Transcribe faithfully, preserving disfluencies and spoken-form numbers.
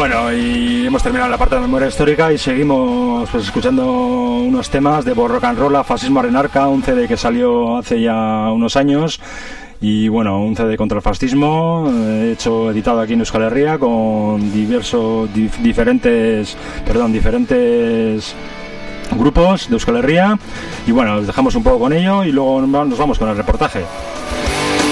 Bueno, y hemos terminado la parte de memoria histórica y seguimos pues escuchando unos temas de Rock and Roll, Fascismo Arenarca, un C D que salió hace ya unos años. Y bueno, un C D contra el fascismo, hecho, editado aquí en Euskal Herria con diversos, dif, diferentes, perdón, diferentes grupos de Euskal Herria. Y bueno, os dejamos un poco con ello y luego nos vamos con el reportaje.